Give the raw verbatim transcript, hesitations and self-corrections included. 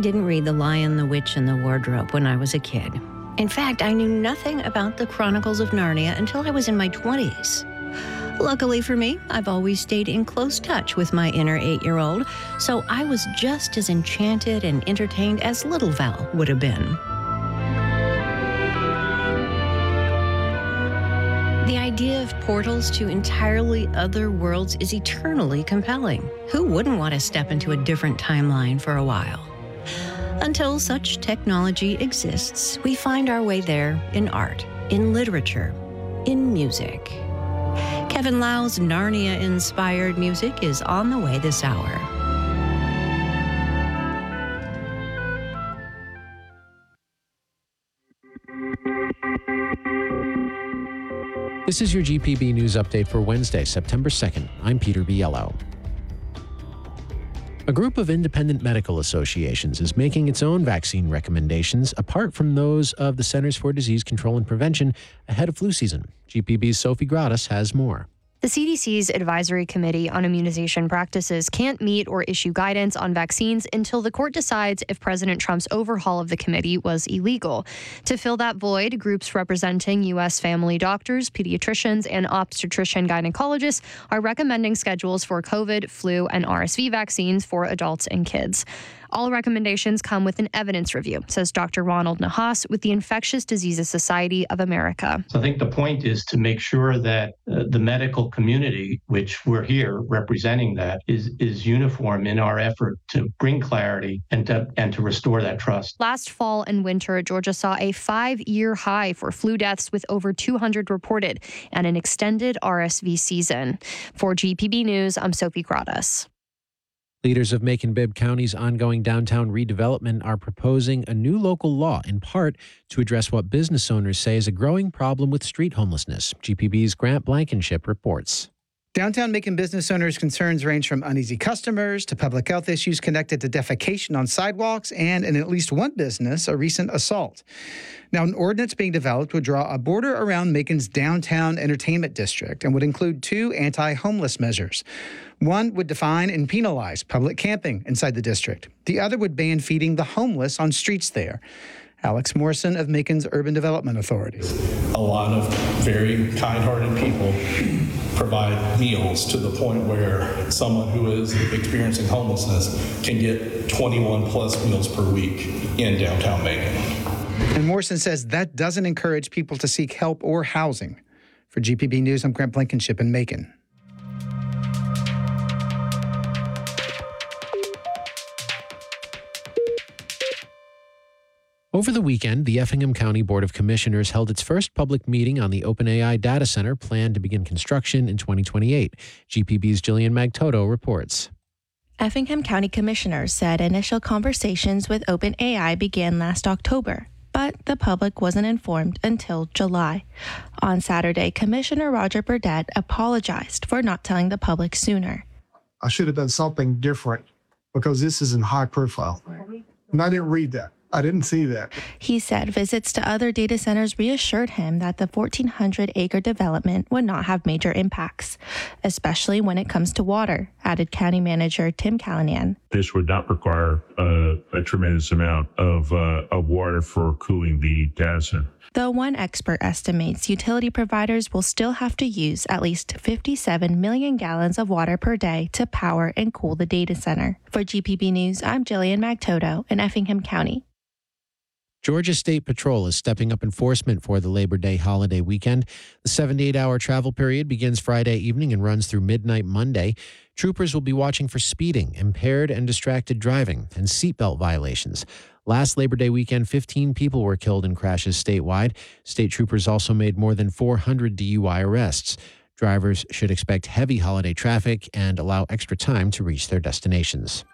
didn't read The Lion, the Witch, and the Wardrobe when I was a kid. In fact, I knew nothing about the Chronicles of Narnia until I was in my twenties. Luckily for me, I've always stayed in close touch with my inner eight-year-old, so I was just as enchanted and entertained as little Val would have been. The idea of portals to entirely other worlds is eternally compelling. Who wouldn't want to step into a different timeline for a while? Until such technology exists, we find our way there in art, in literature, in music. Kevin Lau's Narnia-inspired music is on the way this hour. This is your G P B News Update for Wednesday, September second. I'm Peter Biello. A group of independent medical associations is making its own vaccine recommendations apart from those of the Centers for Disease Control and Prevention ahead of flu season. G P B's Sophie Gradas has more. The C D C's Advisory Committee on Immunization Practices can't meet or issue guidance on vaccines until the court decides if President Trump's overhaul of the committee was illegal. To fill that void, groups representing U S family doctors, pediatricians, and obstetrician gynecologists are recommending schedules for COVID, flu, and R S V vaccines for adults and kids. All recommendations come with an evidence review, says Doctor Ronald Nahas with the Infectious Diseases Society of America. So I think the point is to make sure that uh, the medical community, which we're here representing that, is is uniform in our effort to bring clarity and to, and to restore that trust. Last fall and winter, Georgia saw a five-year high for flu deaths with over two hundred reported and an extended R S V season. For G P B News, I'm Sophie Gradas. Leaders of Macon-Bibb County's ongoing downtown redevelopment are proposing a new local law, in part to address what business owners say is a growing problem with street homelessness. G P B's Grant Blankenship reports. Downtown Macon business owners' concerns range from uneasy customers to public health issues connected to defecation on sidewalks and, in at least one business, a recent assault. Now, an ordinance being developed would draw a border around Macon's downtown entertainment district and would include two anti-homeless measures. One would define and penalize public camping inside the district. The other would ban feeding the homeless on streets there. Alex Morrison of Macon's Urban Development Authority. A lot of very kind-hearted people provide meals to the point where someone who is experiencing homelessness can get twenty-one plus meals per week in downtown Macon. And Morrison says that doesn't encourage people to seek help or housing. For G P B News, I'm Grant Blankenship in Macon. Over the weekend, the Effingham County Board of Commissioners held its first public meeting on the OpenAI data center planned to begin construction in twenty twenty-eight. G P B's Jillian Magtoto reports. Effingham County Commissioners said initial conversations with OpenAI began last October, but the public wasn't informed until July. On Saturday, Commissioner Roger Burdett apologized for not telling the public sooner. I should have done something different because this is in high profile. And I didn't read that. I didn't see that. He said visits to other data centers reassured him that the fourteen hundred acre development would not have major impacts, especially when it comes to water, added County Manager Tim Callanan. This would not require uh, a tremendous amount of, uh, of water for cooling the data center. Though one expert estimates utility providers will still have to use at least fifty-seven million gallons of water per day to power and cool the data center. For G P B News, I'm Jillian Magtoto in Effingham County. Georgia State Patrol is stepping up enforcement for the Labor Day holiday weekend. The seventy-eight hour travel period begins Friday evening and runs through midnight Monday. Troopers will be watching for speeding, impaired and distracted driving, and seatbelt violations. Last Labor Day weekend, fifteen people were killed in crashes statewide. State troopers also made more than four hundred D U I arrests. Drivers should expect heavy holiday traffic and allow extra time to reach their destinations.